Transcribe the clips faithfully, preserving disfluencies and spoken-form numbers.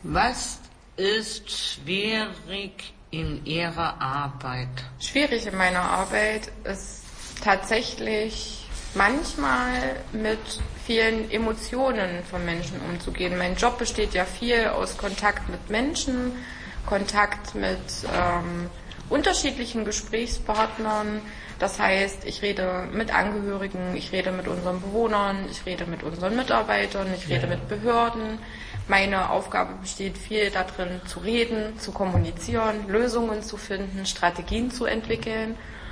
Was ist schwierig in Ihrer Arbeit? Schwierig in meiner Arbeit ist tatsächlich manchmal mit vielen Emotionen von Menschen umzugehen. Mein Job besteht ja viel aus Kontakt mit Menschen, Kontakt mit ähm, unterschiedlichen Gesprächspartnern. Das heißt, ich rede mit Angehörigen, ich rede mit unseren Bewohnern, ich rede mit unseren Mitarbeitern, ich rede mit Behörden. Meine Aufgabe besteht viel darin, zu reden, zu kommunizieren, Lösungen zu finden, Strategien zu entwickeln.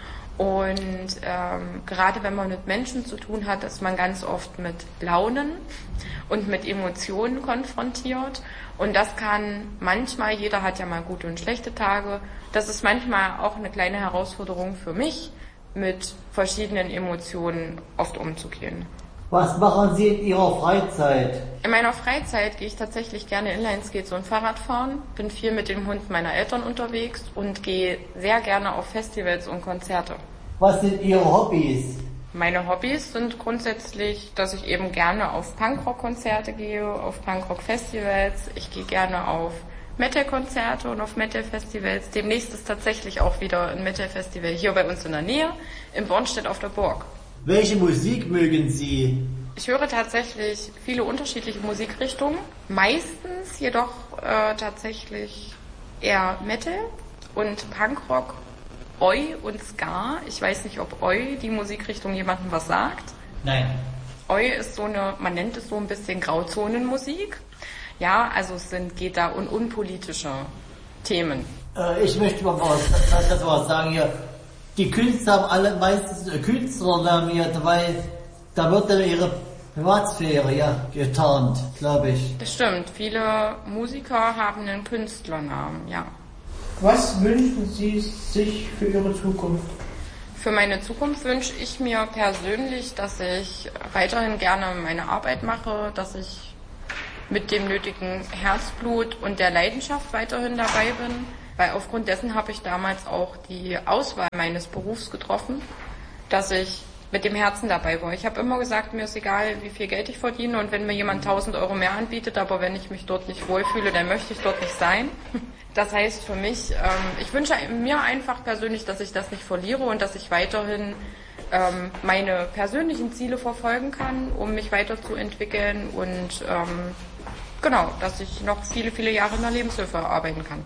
Und ähm, gerade wenn man mit Menschen zu tun hat, ist man ganz oft mit Launen und mit Emotionen konfrontiert. Und das kann manchmal, jeder hat ja mal gute und schlechte Tage, das ist manchmal auch eine kleine Herausforderung für mich, mit verschiedenen Emotionen oft umzugehen. Was machen Sie in Ihrer Freizeit? In meiner Freizeit gehe ich tatsächlich gerne Inlineskates und Fahrrad fahren, bin viel mit dem Hund meiner Eltern unterwegs und gehe sehr gerne auf Festivals und Konzerte. Was sind Ihre Hobbys? Meine Hobbys sind grundsätzlich, dass ich eben gerne auf Punkrock-Konzerte gehe, auf Punkrock-Festivals. Ich gehe gerne auf Metal-Konzerte und auf Metal-Festivals. Demnächst ist tatsächlich auch wieder ein Metal-Festival hier bei uns in der Nähe, in Bornstedt auf der Burg. Welche Musik mögen Sie? Ich höre tatsächlich viele unterschiedliche Musikrichtungen, meistens jedoch äh, tatsächlich eher Metal und Punkrock, Oi und Ska. Ich weiß nicht, ob Oi, die Musikrichtung, jemandem was sagt. Nein. Oi ist so eine, man nennt es so ein bisschen Grauzonenmusik. Ja, also es sind, geht da um unpolitische Themen. Äh, ich möchte mal was, das was sagen hier. Die Künstler haben alle meistens Künstlernamen hier, weil da wird dann ihre Privatsphäre ja getarnt, glaube ich. Das stimmt, viele Musiker haben einen Künstlernamen, ja. Was wünschen Sie sich für Ihre Zukunft? Für meine Zukunft wünsche ich mir persönlich, dass ich weiterhin gerne meine Arbeit mache, dass ich mit dem nötigen Herzblut und der Leidenschaft weiterhin dabei bin. Weil aufgrund dessen habe ich damals auch die Auswahl meines Berufs getroffen, dass ich mit dem Herzen dabei war. Ich habe immer gesagt, mir ist egal, wie viel Geld ich verdiene und wenn mir jemand tausend Euro mehr anbietet, aber wenn ich mich dort nicht wohlfühle, dann möchte ich dort nicht sein. Das heißt für mich, ähm, ich wünsche mir einfach persönlich, dass ich das nicht verliere und dass ich weiterhin ähm, meine persönlichen Ziele verfolgen kann, um mich weiterzuentwickeln und ähm, genau, dass ich noch viele, viele Jahre in der Lebenshilfe arbeiten kann.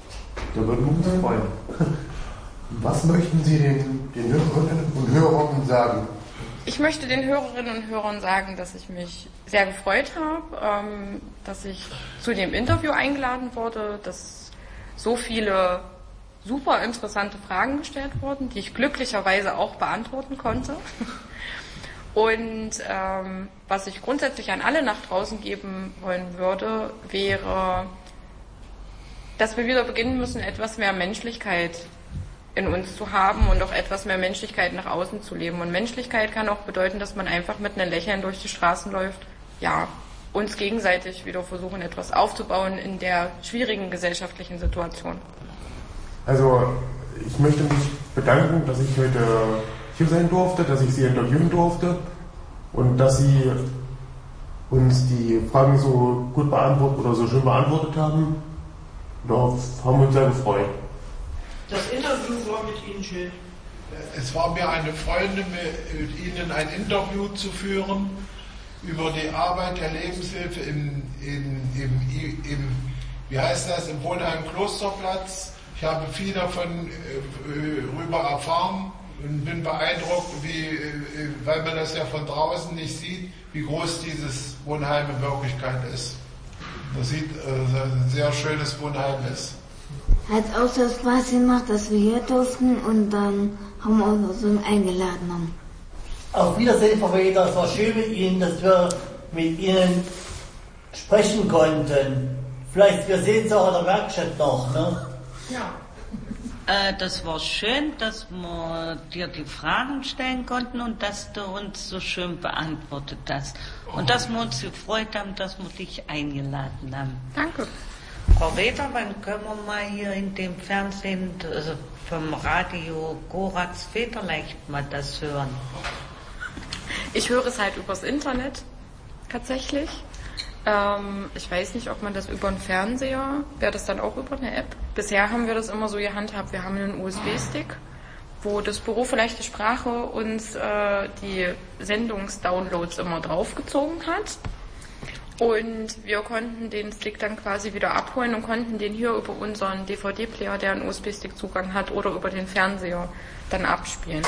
Da würden wir uns freuen. Was möchten Sie den, den Hörerinnen und Hörern sagen? Ich möchte den Hörerinnen und Hörern sagen, dass ich mich sehr gefreut habe, ähm, dass ich zu dem Interview eingeladen wurde, dass so viele super interessante Fragen gestellt wurden, die ich glücklicherweise auch beantworten konnte. Und ähm, was ich grundsätzlich an alle nach draußen geben wollen würde, wäre, dass wir wieder beginnen müssen, etwas mehr Menschlichkeit in uns zu haben und auch etwas mehr Menschlichkeit nach außen zu leben. Und Menschlichkeit kann auch bedeuten, dass man einfach mit einem Lächeln durch die Straßen läuft. Ja, uns gegenseitig wieder versuchen, etwas aufzubauen in der schwierigen gesellschaftlichen Situation. Also, ich möchte mich bedanken, dass ich heute hier sein durfte, dass ich Sie interviewen durfte und dass Sie uns die Fragen so gut beantwortet oder so schön beantwortet haben. Darauf haben wir uns sehr gefreut. Das Interview war mit Ihnen schön. Es war mir eine Freude, mit Ihnen ein Interview zu führen über die Arbeit der Lebenshilfe im, im, im, im wie heißt das, im Wohnheim Klosterplatz. Ich habe viel davon äh, rüber erfahren und bin beeindruckt, wie, äh, weil man das ja von draußen nicht sieht, wie groß dieses Wohnheim in Wirklichkeit ist. Man sieht, äh, dass ein sehr schönes Wohnheim ist. Hat auch so Spaß gemacht, dass wir hier durften und dann haben wir uns so eingeladen haben. Auf Wiedersehen, Frau Weder. Es war schön mit Ihnen, dass wir mit Ihnen sprechen konnten. Vielleicht, wir sehen es auch in der Werkstatt noch, ne? Ja. Äh, das war schön, dass wir dir die Fragen stellen konnten und dass du uns so schön beantwortet hast. Und dass wir uns gefreut haben, dass wir dich eingeladen haben. Danke. Frau Reder, wann können wir mal hier in dem Fernsehen, also vom Radio Goratz Federleicht mal das hören? Ich höre es halt übers Internet, tatsächlich. Ähm, ich weiß nicht, ob man das über einen Fernseher, wäre das dann auch über eine App? Bisher haben wir das immer so gehandhabt, wir haben einen U S B-Stick, wo das Büro für leichte Sprache uns äh, die Sendungsdownloads immer draufgezogen hat. Und wir konnten den Stick dann quasi wieder abholen und konnten den hier über unseren D V D-Player, der einen U S B-Stick-Zugang hat, oder über den Fernseher dann abspielen.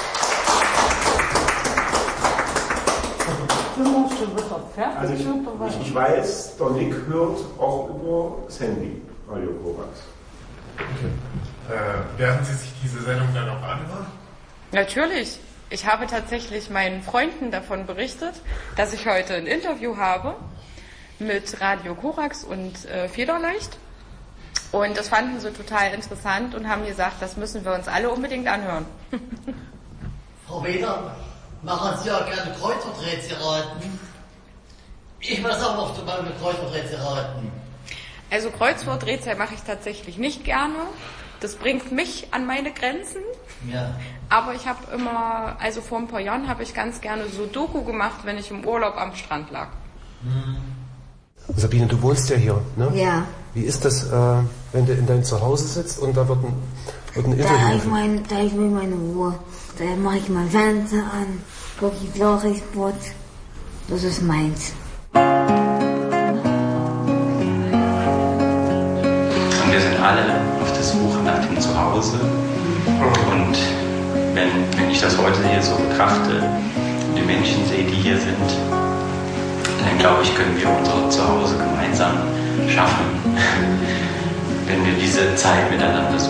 Also ich, ich, ich weiß, der Nick hört auch über das Handy Radio Korax. Okay. Äh, werden Sie sich diese Sendung dann auch anhören? Natürlich. Ich habe tatsächlich meinen Freunden davon berichtet, dass ich heute ein Interview habe mit Radio Korax und äh, Federleicht. Und das fanden sie total interessant und haben gesagt, das müssen wir uns alle unbedingt anhören. Frau Weder, machen Sie auch gerne Kreuzworträtsel raten? Ich weiß auch noch mal mit Kreuzworträtsel raten. Also Kreuzworträtsel mache ich tatsächlich nicht gerne. Das bringt mich an meine Grenzen. Ja. Aber ich habe immer, also vor ein paar Jahren habe ich ganz gerne Sudoku gemacht, wenn ich im Urlaub am Strand lag. Hm. Sabine, du wohnst ja hier, ne? Ja. Wie ist das, äh, wenn du in deinem Zuhause sitzt und da wird ein, wird ein Da Interview? habe ich, mein, da hab ich mir meine Ruhe. Da mache ich mein Fernseher an, gucke ich Gloriesport. Das ist meins. Und wir sind alle auf der Suche nach dem Zuhause. Und wenn, wenn ich das heute hier so betrachte und die Menschen sehe, die hier sind, dann glaube ich, können wir unser Zuhause gemeinsam schaffen, wenn wir diese Zeit miteinander so